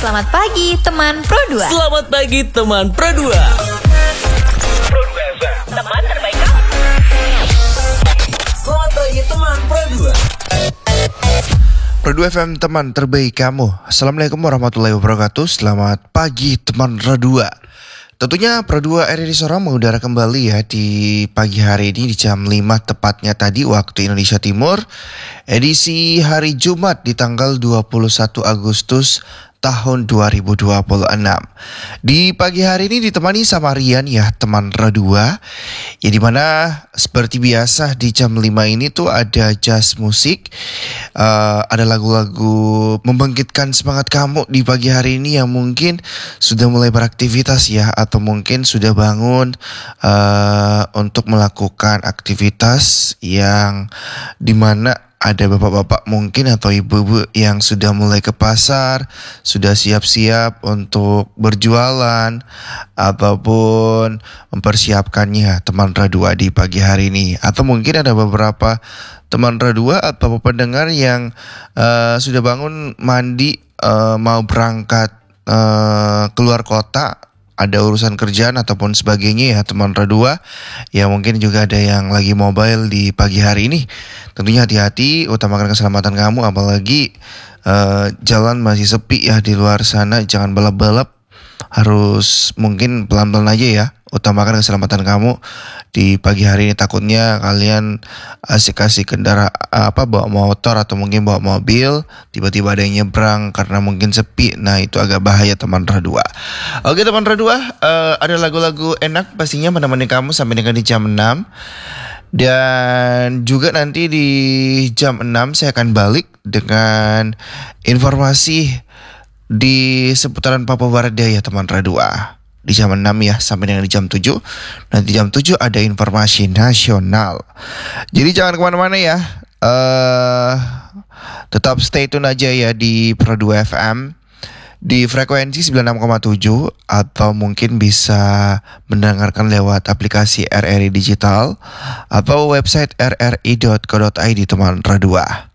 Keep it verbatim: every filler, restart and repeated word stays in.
Selamat pagi teman Pro dua. Selamat pagi teman Pro dua. Pro dua F M, teman terbaik kamu. Selamat pagi teman Pro dua. Pro dua F M, teman terbaik kamu. Assalamualaikum warahmatullahi wabarakatuh. Selamat pagi teman Pro dua. Tentunya Pro dua R R I Sorong mengudara kembali ya di pagi hari ini di jam lima tepatnya tadi waktu Indonesia Timur. Edisi hari Jumat di tanggal dua puluh satu Agustus tahun dua ribu dua puluh enam. Di pagi hari ini ditemani sama Rian ya teman Pro dua. Ya dimana seperti biasa di jam lima ini tuh ada jazz musik, uh, ada lagu-lagu membangkitkan semangat kamu di pagi hari ini yang mungkin sudah mulai beraktivitas ya, atau mungkin sudah bangun uh, untuk melakukan aktivitas yang dimana ada bapak-bapak mungkin atau ibu-ibu yang sudah mulai ke pasar, sudah siap-siap untuk berjualan ataupun mempersiapkannya teman Pro dua di pagi hari ini. Atau mungkin ada beberapa teman Pro dua atau pendengar yang uh, sudah bangun mandi, uh, mau berangkat uh, keluar kota, ada urusan kerjaan ataupun sebagainya ya teman Pro dua. Ya mungkin juga ada yang lagi mobile di pagi hari ini. Tentunya hati-hati, utamakan keselamatan kamu, apalagi uh, jalan masih sepi ya di luar sana. Jangan balap-balap, harus mungkin pelan-pelan aja ya. Utamakan keselamatan kamu di pagi hari ini. Takutnya kalian asik-asik kendara apa bawa motor atau mungkin bawa mobil, tiba-tiba ada yang nyebrang karena mungkin sepi. Nah itu agak bahaya teman Pro dua. Oke teman Pro dua, uh, ada lagu-lagu enak pastinya menemani kamu sampai dengan di jam enam. Dan juga nanti di jam enam saya akan balik dengan informasi di seputaran Papua Barat Daya teman Pro dua. Di jam enam ya sampai dengan di jam tujuh. Nanti jam tujuh ada informasi nasional. Jadi jangan kemana-mana ya. Uh, tetap stay tune aja ya di Pro dua F M. Di frekuensi sembilan puluh enam koma tujuh atau mungkin bisa mendengarkan lewat aplikasi R R I Digital atau website r r i dot co dot i d teman Pro dua.